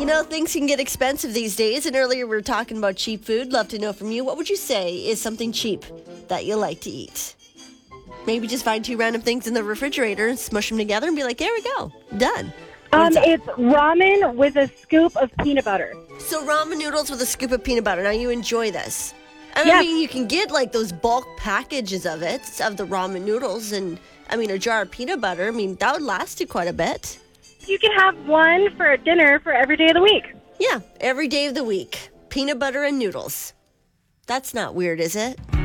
know, things can get expensive these days, and earlier we were talking about cheap food. Love to know from you. What would you say is something cheap that you like to eat? Maybe just find two random things in the refrigerator and smush them together and be like, there we go, done. It's ramen with a scoop of peanut butter. So ramen noodles with a scoop of peanut butter. Now you enjoy this. And Yes. I mean, you can get like those bulk packages of the ramen noodles, and I mean, a jar of peanut butter. I mean, that would last you quite a bit. You can have one for dinner for every day of the week. Yeah, every day of the week. Peanut butter and noodles. That's not weird, is it?